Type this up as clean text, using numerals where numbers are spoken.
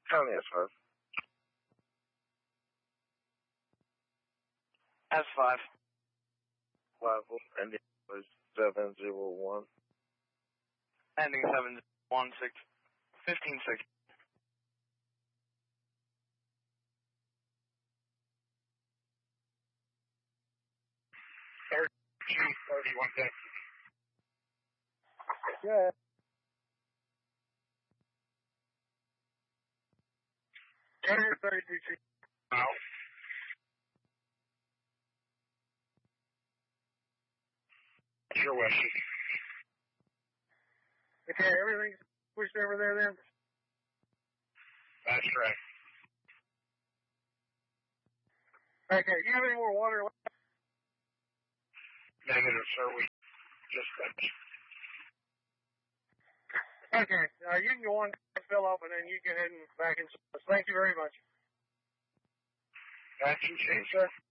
County S5. S5. Arrival, ending was 701. Ending 716. 15-6. G31 Texas. Good. Carrier 32. Out. Sure, West. Okay, everything's pushed over there then? That's right. Okay, do you have any more water left? Negative, sir. We just finished. Okay, you can go on and fill up and then you can head back in. Thank you very much. Action change, sir.